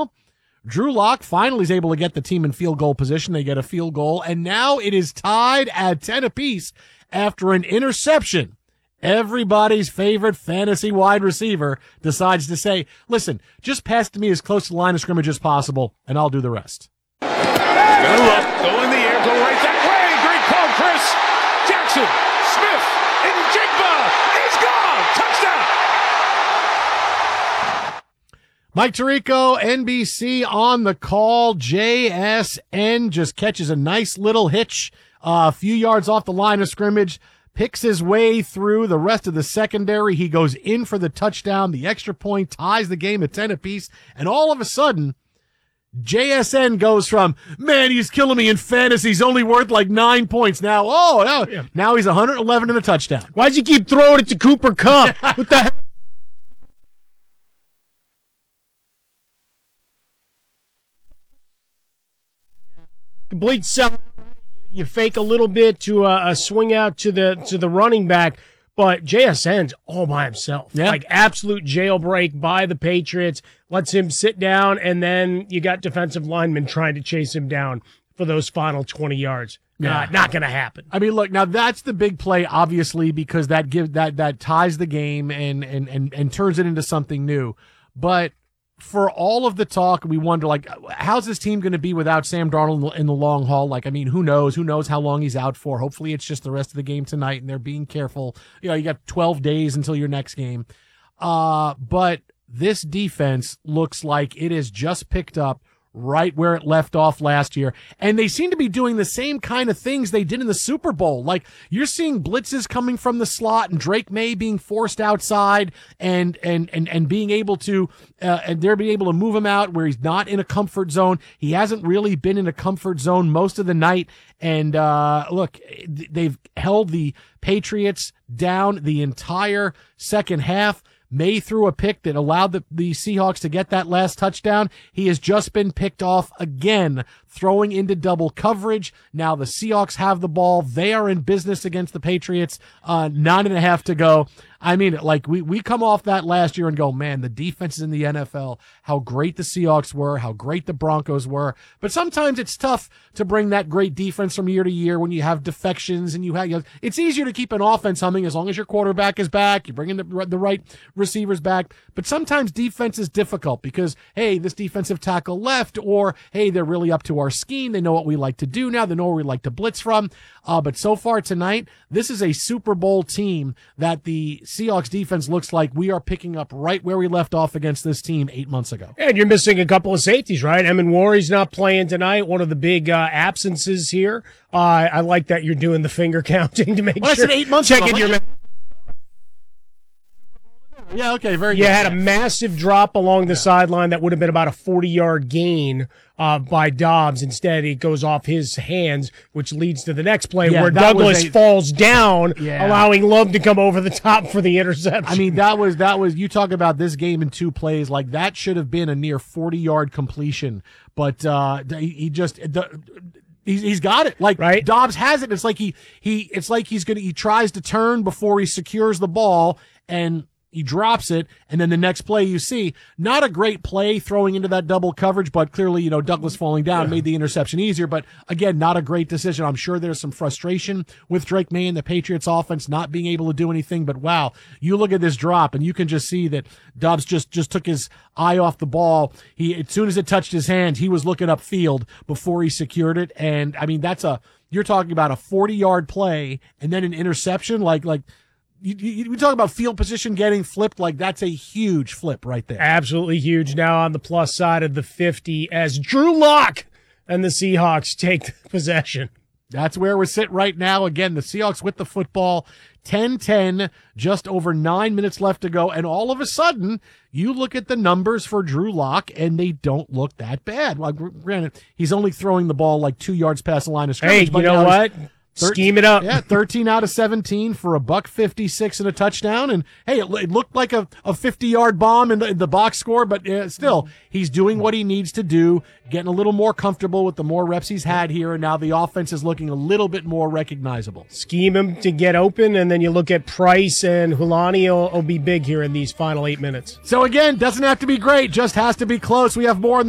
Well, Drew Lock finally is able to get the team in field goal position. They get a field goal, and now it is tied at 10 apiece after an interception. Everybody's favorite fantasy wide receiver decides to say, listen, just pass to me as close to the line of scrimmage as possible, and I'll do the rest. Gonna look, go in the air, go right that way. Great call, Chris. Jackson, Smith, and Jigba is gone. Touchdown. Mike Tirico, NBC on the call. JSN just catches a nice little hitch a few yards off the line of scrimmage, picks his way through the rest of the secondary. He goes in for the touchdown. The extra point ties the game at 10 apiece. And all of a sudden, JSN goes from, man, he's killing me in fantasy. He's only worth like 9 points now. Now he's 111 in a touchdown. Why'd you keep throwing it to Cooper Kupp? What the hell? Complete sell. You fake a little bit to a swing out to the running back, but JSN's all by himself. Yeah. Like absolute jailbreak by the Patriots, lets him sit down, and then you got defensive linemen trying to chase him down for those final 20 yards. Not going to happen. I mean, look, now that's the big play, obviously, because that ties the game and turns it into something new. But for all of the talk, we wonder, like, how's this team going to be without Sam Darnold in the long haul? Like, I mean, who knows? Who knows how long he's out for? Hopefully it's just the rest of the game tonight, and they're being careful. You got 12 days until your next game. But this defense looks like it has just picked up right where it left off last year. And they seem to be doing the same kind of things they did in the Super Bowl. Like, you're seeing blitzes coming from the slot and Drake May being forced outside and being able to, and they're being able to move him out where he's not in a comfort zone. He hasn't really been in a comfort zone most of the night. And, look, they've held the Patriots down the entire second half. May threw a pick that allowed the Seahawks to get that last touchdown. He has just been picked off again, throwing into double coverage. Now the Seahawks have the ball. They are in business against the Patriots. 9.5 to go. I mean, like, we come off that last year and go, man, the defenses in the NFL, how great the Seahawks were, how great the Broncos were. But sometimes it's tough to bring that great defense from year to year when you have defections and it's easier to keep an offense humming as long as your quarterback is back, you're bringing the right receivers back. But sometimes defense is difficult because, hey, this defensive tackle left, or, hey, they're really up to our scheme. They know what we like to do now. They know where we like to blitz from. But so far tonight, this is a Super Bowl team that the Seahawks defense looks like we are picking up right where we left off against this team 8 months ago. And you're missing a couple of safeties, right? Warry's not playing tonight. One of the big absences here. I like that you're doing the finger counting to make sure. I said 8 months checking ago. your. Yeah, okay, very good. You had a massive drop along the sideline that would have been about a 40-yard gain by Dobbs. Instead, it goes off his hands, which leads to the next play where Douglas falls down, allowing Love to come over the top for the interception. I mean, that was you talk about this game in 2 plays. Like, that should have been a near 40-yard completion, but he's got it. Like, right? Dobbs has it. It's like he tries to turn before he secures the ball, and he drops it, and then the next play you see, not a great play throwing into that double coverage, but clearly, Douglas falling down made the interception easier. But again, not a great decision. I'm sure there's some frustration with Drake May and the Patriots offense not being able to do anything. But wow, you look at this drop and you can just see that Dobbs just took his eye off the ball. As soon as it touched his hand, he was looking upfield before he secured it. And I mean, you're talking about a 40-yard play and then an interception. We talk about field position getting flipped, like that's a huge flip right there. Absolutely huge. Now on the plus side of the 50 as Drew Lock and the Seahawks take possession. That's where we're sitting right now. Again, the Seahawks with the football, 10-10, just over 9 minutes left to go. And all of a sudden, you look at the numbers for Drew Lock, and they don't look that bad. Well, granted, he's only throwing the ball like 2 yards past the line of scrimmage. Hey, you know what? Scheme it up. Yeah, 13 out of 17 for $156 and a touchdown. And hey, it looked like a 50-yard bomb in the box score, but still, he's doing what he needs to do, getting a little more comfortable with the more reps he's had here, and now the offense is looking a little bit more recognizable. Scheme him to get open, and then you look at Price, and Hulani will be big here in these final 8 minutes. So again, doesn't have to be great, just has to be close. We have more in the